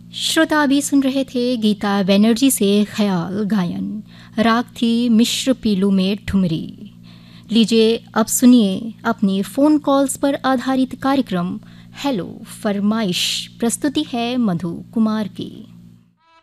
श्रोता अभी सुन रहे थे गीता बनर्जी से ख्याल गायन। राग थी मिश्र पीलू में ठुमरी। लीजिए अब सुनिए अपनी फ़ोन कॉल्स पर आधारित कार्यक्रम हेलो फरमाइश। प्रस्तुति है मधु कुमार की।